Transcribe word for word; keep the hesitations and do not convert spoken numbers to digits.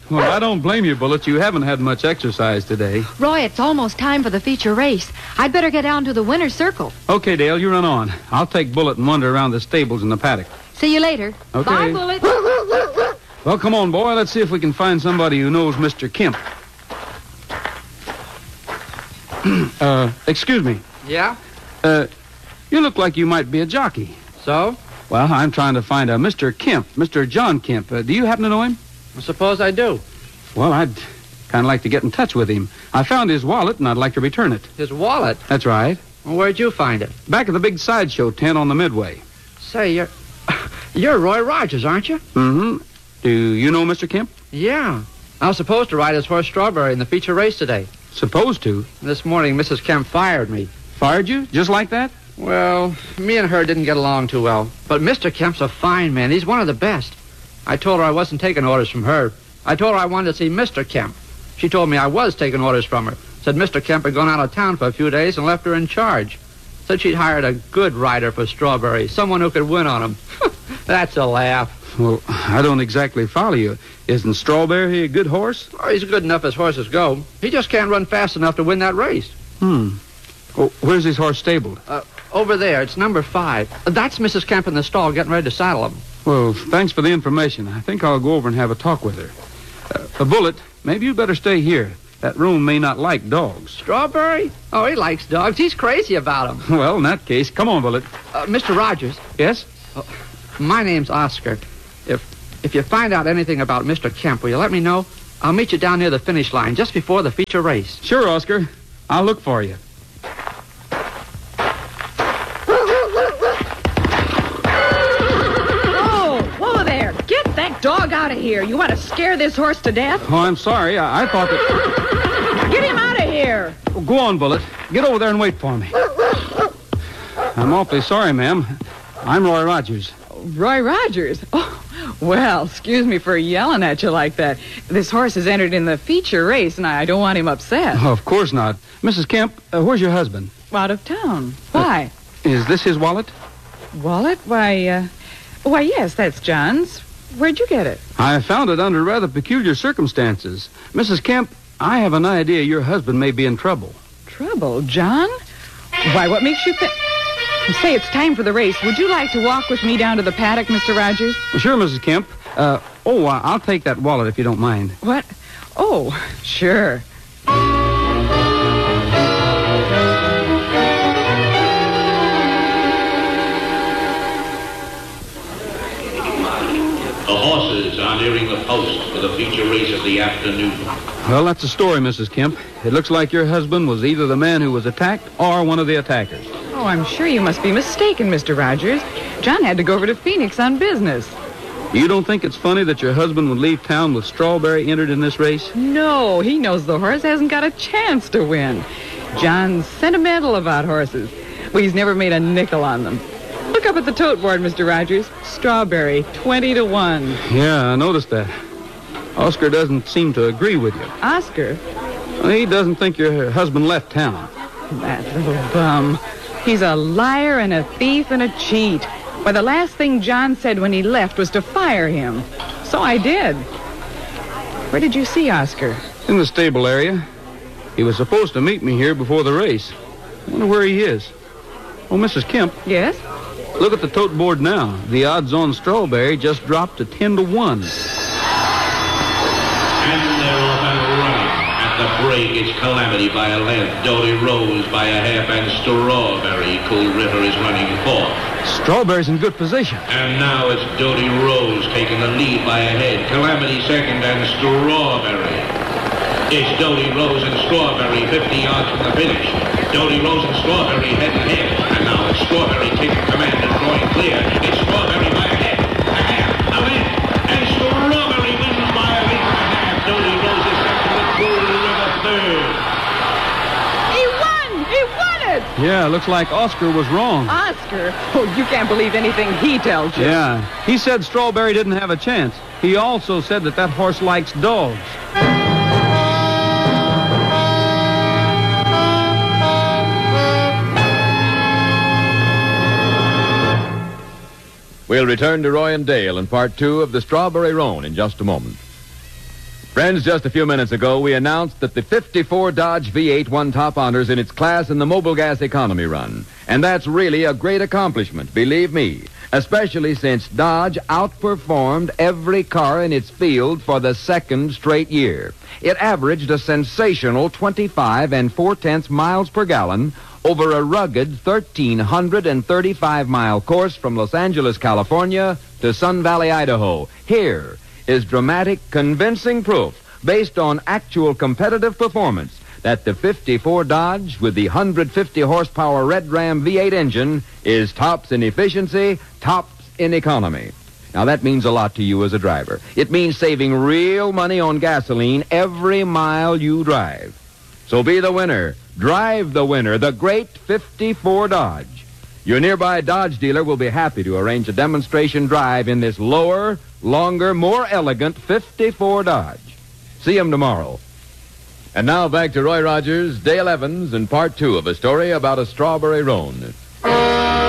Well, I don't blame you, Bullet. You haven't had much exercise today. Roy, it's almost time for the feature race. I'd better get down to the winner's circle. Okay, Dale, you run on. I'll take Bullet and wander around the stables in the paddock. See you later. Okay. Bye, Bullet. Well, come on, boy. Let's see if we can find somebody who knows Mister Kemp. uh, excuse me. Yeah? Uh, you look like you might be a jockey. So? Well, I'm trying to find a Mister Kemp, Mister John Kemp. Uh, do you happen to know him? I suppose I do. Well, I'd kind of like to get in touch with him. I found his wallet, and I'd like to return it. His wallet? That's right. Well, where'd you find it? Back at the big sideshow tent on the Midway. Say, you're... You're Roy Rogers, aren't you? Mm-hmm. Do you know Mister Kemp? Yeah. I was supposed to ride his horse Strawberry in the feature race today. Supposed to? This morning, Missus Kemp fired me. Fired you? Just like that? Well, me and her didn't get along too well. But Mister Kemp's a fine man. He's one of the best. I told her I wasn't taking orders from her. I told her I wanted to see Mister Kemp. She told me I was taking orders from her. Said Mister Kemp had gone out of town for a few days and left her in charge. Said she'd hired a good rider for Strawberry, someone who could win on him. That's a laugh. Well, I don't exactly follow you. Isn't Strawberry a good horse? Oh, he's good enough as horses go. He just can't run fast enough to win that race. Hmm. Oh, where's his horse stabled? Uh, over there. It's number five. That's Missus Kemp in the stall getting ready to saddle him. Well, thanks for the information. I think I'll go over and have a talk with her. Uh, a Bullet, maybe you'd better stay here. That room may not like dogs. Strawberry? Oh, he likes dogs. He's crazy about them. Well, in that case, come on, Bullet. Uh, Mister Rogers. Yes? Oh, my name's Oscar. If if you find out anything about Mister Kemp, will you let me know? I'll meet you down near the finish line just before the feature race. Sure, Oscar. I'll look for you. Dog out of here. You want to scare this horse to death? Oh, I'm sorry. I, I thought that... Get him out of here. Oh, go on, Bullet. Get over there and wait for me. I'm awfully sorry, ma'am. I'm Roy Rogers. Roy Rogers? Oh, well, excuse me for yelling at you like that. This horse has entered in the feature race, and I don't want him upset. Oh, of course not. Missus Kemp, uh, where's your husband? Out of town. Why? Uh, is this his wallet? Wallet? Why, uh... Why, yes, that's John's. Where'd you get it? I found it under rather peculiar circumstances. Missus Kemp, I have an idea your husband may be in trouble. Trouble? John? Why, what makes you think... Say, it's time for the race. Would you like to walk with me down to the paddock, Mister Rogers? Well, sure, Missus Kemp. Uh, oh, uh, I'll take that wallet if you don't mind. What? Oh, sure. The horses are nearing the post for the feature race of the afternoon. Well, that's the story, Missus Kemp. It looks like your husband was either the man who was attacked or one of the attackers. Oh, I'm sure you must be mistaken, Mister Rogers. John had to go over to Phoenix on business. You don't think it's funny that your husband would leave town with Strawberry entered in this race? No, he knows the horse hasn't got a chance to win. John's sentimental about horses. Well, he's never made a nickel on them. Look up at the tote board, Mister Rogers. Strawberry, twenty to one. Yeah, I noticed that. Oscar doesn't seem to agree with you. Oscar? Well, he doesn't think your husband left town. That little bum. He's a liar and a thief and a cheat. Why, the last thing John said when he left was to fire him. So I did. Where did you see Oscar? In the stable area. He was supposed to meet me here before the race. I wonder where he is. Oh, Missus Kemp. Yes? Look at the tote board now. The odds on Strawberry just dropped to ten to one. And they're off and running. At the break, it's Calamity by a length, Doty Rose by a half, and Strawberry. Cool River is running fourth. Strawberry's in good position. And now it's Doty Rose taking the lead by a head. Calamity second, and Strawberry. It's Doty Rose and Strawberry, fifty yards from the finish. Doty Rose and Strawberry head to head. And now it's Strawberry taking command and drawing clear. It's Strawberry by a head, a half, a length. And Strawberry wins by a length and a half. Doty Rose is second with Cool River third. He won! He won it! Yeah, looks like Oscar was wrong. Oscar? Oh, you can't believe anything he tells you. Yeah, he said Strawberry didn't have a chance. He also said that that horse likes dogs. We'll return to Roy and Dale in part two of the Strawberry Roan in just a moment. Friends, just a few minutes ago, we announced that the fifty-four Dodge V eight won top honors in its class in the mobile gas economy run. And that's really a great accomplishment, believe me, especially since Dodge outperformed every car in its field for the second straight year. It averaged a sensational twenty-five and four-tenths miles per gallon over a rugged one thousand three hundred thirty-five mile course from Los Angeles, California to Sun Valley, Idaho. Here is dramatic, convincing proof based on actual competitive performance that the fifty-four Dodge with the one hundred fifty horsepower Red Ram V eight engine is tops in efficiency, tops in economy. Now, that means a lot to you as a driver. It means saving real money on gasoline every mile you drive. So be the winner. Drive the winner, the great fifty-four Dodge. Your nearby Dodge dealer will be happy to arrange a demonstration drive in this lower, longer, more elegant fifty-four Dodge. See him tomorrow. And now back to Roy Rogers, Dale Evans, and part two of a story about a strawberry roan.